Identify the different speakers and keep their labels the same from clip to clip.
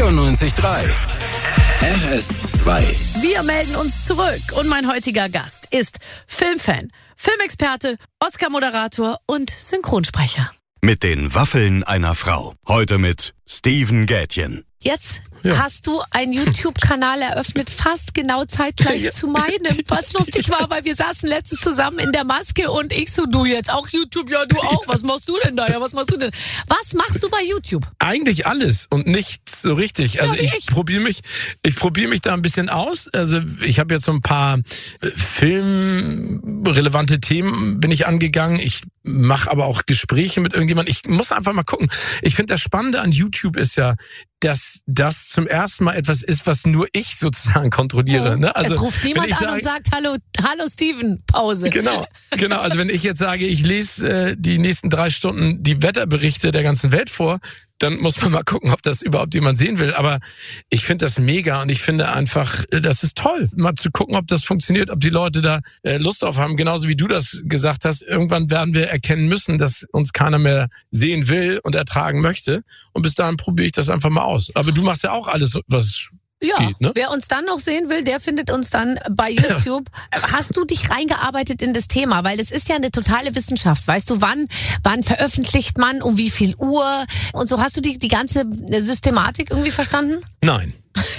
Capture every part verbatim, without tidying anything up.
Speaker 1: vierundneunzig Komma drei R S zwei.
Speaker 2: Wir melden uns zurück und mein heutiger Gast ist Filmfan, Filmexperte, Oscar-Moderator und Synchronsprecher.
Speaker 3: Mit den Waffeln einer Frau. Heute mit Steven Gätjen.
Speaker 2: Jetzt
Speaker 4: Ja.
Speaker 2: hast du einen YouTube-Kanal eröffnet, fast genau zeitgleich
Speaker 4: Ja.
Speaker 2: zu meinem. Was lustig war, weil wir saßen letztens zusammen in der Maske und ich so, du jetzt auch YouTube, ja du auch. Was machst du denn da? Ja, was machst du denn? Was machst du bei YouTube?
Speaker 4: Eigentlich alles und nichts so richtig. Also
Speaker 2: Ja, wie
Speaker 4: ich
Speaker 2: ich.
Speaker 4: probiere mich, ich probiere mich da ein bisschen aus. Also ich habe jetzt so ein paar äh, filmrelevante Themen bin ich angegangen. Ich mache aber auch Gespräche mit irgendjemandem. Ich muss einfach mal gucken. Ich finde, das Spannende an YouTube ist ja, dass das zum ersten Mal etwas ist, was nur ich sozusagen kontrolliere. Ne? Also
Speaker 2: es ruft
Speaker 4: wenn
Speaker 2: niemand
Speaker 4: ich
Speaker 2: an
Speaker 4: sage,
Speaker 2: und sagt, hallo, hallo Steven, Pause.
Speaker 4: Genau, genau. Also wenn ich jetzt sage, ich lese äh, die nächsten drei Stunden die Wetterberichte der ganzen Welt vor, dann muss man mal gucken, ob das überhaupt jemand sehen will. Aber ich finde das mega und ich finde einfach, äh, das ist toll, mal zu gucken, ob das funktioniert, ob die Leute da äh, Lust drauf haben. Genauso wie du das gesagt hast, irgendwann werden wir erkennen müssen, dass uns keiner mehr sehen will und ertragen möchte. Und bis dahin probiere ich das einfach mal aus. Aber du machst ja auch alles, was
Speaker 2: Ja,
Speaker 4: geht, ne?
Speaker 2: wer uns dann noch sehen will, der findet uns dann bei YouTube. Hast du dich reingearbeitet in das Thema? Weil das ist ja eine totale Wissenschaft. Weißt du, wann, wann veröffentlicht man, um wie viel Uhr? Und so, hast du die, die ganze Systematik irgendwie verstanden?
Speaker 4: Nein.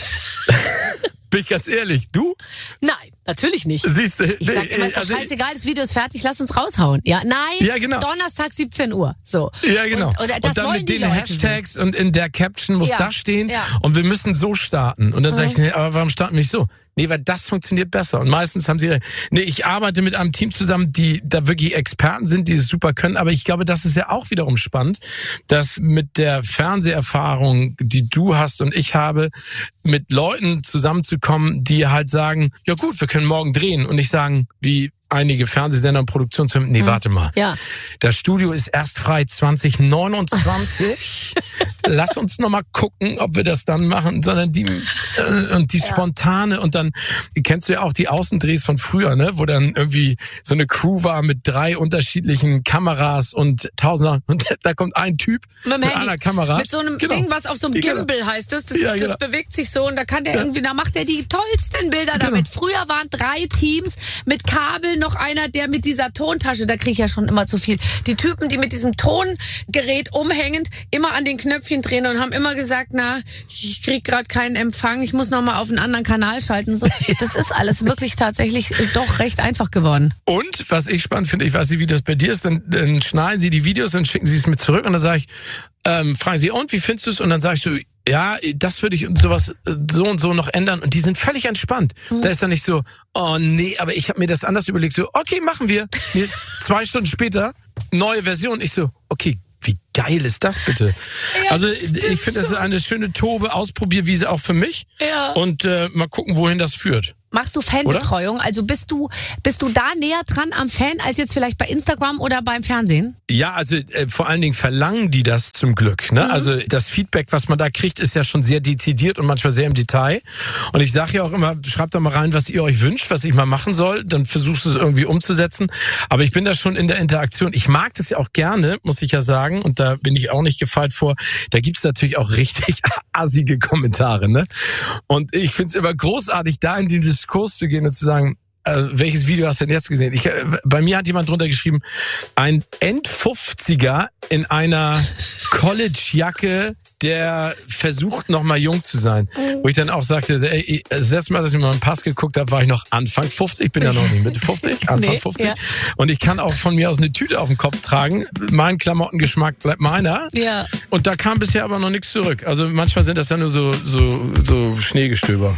Speaker 4: Bin ich ganz ehrlich, du?
Speaker 2: Nein, natürlich nicht.
Speaker 4: Siehst du?
Speaker 2: Ich sag immer, ist doch
Speaker 4: also-
Speaker 2: scheißegal, das Video ist fertig, lass uns raushauen. Ja, nein,
Speaker 4: Ja, genau.
Speaker 2: Donnerstag siebzehn Uhr. So.
Speaker 4: Ja, genau.
Speaker 2: Und, und, das
Speaker 4: und dann
Speaker 2: wollen
Speaker 4: mit
Speaker 2: die
Speaker 4: den
Speaker 2: Leute
Speaker 4: Hashtags und in der Caption muss
Speaker 2: Ja,
Speaker 4: das stehen
Speaker 2: ja.
Speaker 4: und wir müssen so starten. Und dann sage ich,
Speaker 2: Mhm.
Speaker 4: nee, aber warum starten wir nicht so? Nee, weil das funktioniert besser. Und meistens haben sie, nee, ich arbeite mit einem Team zusammen, die da wirklich Experten sind, die es super können. Aber ich glaube, das ist ja auch wiederum spannend, dass mit der Fernseherfahrung, die du hast und ich habe, mit Leuten zusammenzukommen, die halt sagen, ja gut, wir können morgen drehen. Und nicht sagen, wie einige Fernsehsender und Produktionsfirmen, nee,
Speaker 2: Mhm.
Speaker 4: warte mal.
Speaker 2: Ja.
Speaker 4: Das Studio ist erst frei zwanzig neunundzwanzig. Lass uns noch mal gucken, ob wir das dann machen, sondern die äh, und die
Speaker 2: Ja.
Speaker 4: spontane und dann kennst du ja auch die Außendrehs von früher, ne, wo dann irgendwie so eine Crew war mit drei unterschiedlichen Kameras und tausender und da kommt ein Typ
Speaker 2: Mit dem
Speaker 4: mit
Speaker 2: Handy.
Speaker 4: einer Kamera.
Speaker 2: Mit so einem
Speaker 4: Genau.
Speaker 2: Ding, was auf so einem
Speaker 4: Genau.
Speaker 2: Gimbal heißt das. Das,
Speaker 4: Ja,
Speaker 2: das
Speaker 4: genau.
Speaker 2: bewegt sich so und da kann der irgendwie, da macht er die tollsten Bilder
Speaker 4: Genau.
Speaker 2: damit. Früher waren drei Teams mit Kabel, noch einer, der mit dieser Tontasche, da kriege ich ja schon immer zu viel. Die Typen, die mit diesem Tongerät umhängend immer an den Knöpfchen drehen und haben immer gesagt, na, ich krieg gerade keinen Empfang, ich muss noch mal auf einen anderen Kanal schalten. So, das ist alles wirklich tatsächlich doch recht einfach geworden.
Speaker 4: Und was ich spannend finde, ich weiß nicht, wie das bei dir ist, dann, dann schneiden sie die Videos, dann schicken sie es mit zurück und dann sage ich, ähm, fragen sie, und wie findest du es? Und dann sage ich so, ja, das würde ich und sowas äh, so und so noch ändern. Und die sind völlig entspannt.
Speaker 2: Mhm.
Speaker 4: Da ist dann nicht so, oh nee, aber ich habe mir das anders überlegt. So, okay, machen wir. Jetzt zwei Stunden später, neue Version. Ich so, okay, wie geil ist das bitte?
Speaker 2: Ja,
Speaker 4: also
Speaker 2: das stimmt
Speaker 4: ich finde, das ist
Speaker 2: schon.
Speaker 4: eine schöne Tobe, Ausprobierwiese auch für mich.
Speaker 2: Ja.
Speaker 4: Und äh, mal gucken, wohin das führt.
Speaker 2: Machst du Fanbetreuung? Also bist du, bist du da näher dran am Fan als jetzt vielleicht bei Instagram oder beim Fernsehen?
Speaker 4: Ja, also äh, vor allen Dingen verlangen die das zum Glück. Ne?
Speaker 2: Mhm.
Speaker 4: Also das Feedback, was man da kriegt, ist ja schon sehr dezidiert und manchmal sehr im Detail. Und ich sage ja auch immer, schreibt doch mal rein, was ihr euch wünscht, was ich mal machen soll. Dann versuchst du es irgendwie umzusetzen. Aber ich bin da schon in der Interaktion. Ich mag das ja auch gerne, muss ich ja sagen. Und da bin ich auch nicht gefeit vor. Da gibt's natürlich auch richtig assige Kommentare. Ne? Und ich find's immer großartig, da in den Diskurs zu gehen und zu sagen, äh, welches Video hast du denn jetzt gesehen? Ich, äh, bei mir hat jemand drunter geschrieben, ein End-fünfziger in einer College-Jacke, der versucht, noch mal jung zu sein. Wo ich dann auch sagte, ey, das letzte Mal, dass ich mal einen Pass geguckt habe, war ich noch Anfang fünfzig. Ich bin ja noch nicht Mitte fünfzig, Anfang
Speaker 2: Nee,
Speaker 4: fünfzig.
Speaker 2: ja.
Speaker 4: Und ich kann auch von mir aus eine Tüte auf dem Kopf tragen. Mein Klamottengeschmack bleibt meiner.
Speaker 2: Ja.
Speaker 4: Und da kam bisher aber noch nichts zurück. Also manchmal sind das dann nur so, so, so Schneegestöber.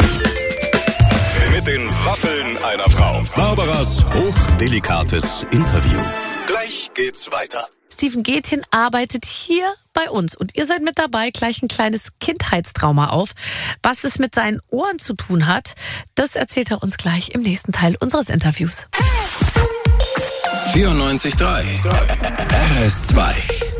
Speaker 3: Mit den Waffeln einer Frau. Barbaras hochdelikates Interview. Gleich geht's weiter.
Speaker 2: Steven Gätjen arbeitet hier bei uns und ihr seid mit dabei, gleich ein kleines Kindheitstrauma auf. Was es mit seinen Ohren zu tun hat, das erzählt er uns gleich im nächsten Teil unseres Interviews.
Speaker 1: vierundneunzig Komma drei R S zwei.